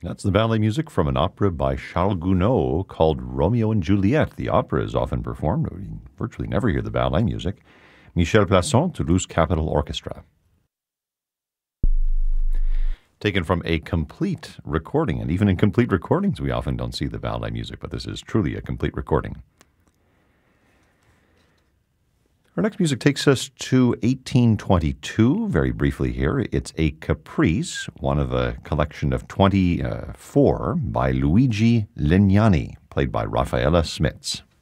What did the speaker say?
That's the ballet music from an opera by Charles Gounod called Romeo and Juliet. The opera is often performed. We virtually never hear the ballet music. Michel Plasson, Toulouse Capitol Orchestra. Taken from a complete recording, and even in complete recordings we often don't see the ballet music, but this is truly a complete recording. Our next music takes us to 1822, very briefly here. It's a caprice, one of a collection of 24 by Luigi Legnani, played by Raffaella Smits.